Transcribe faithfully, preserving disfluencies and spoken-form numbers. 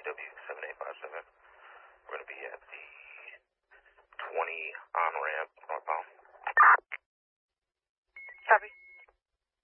W seven eight five seven. We're going to be at the twenty on-ramp northbound.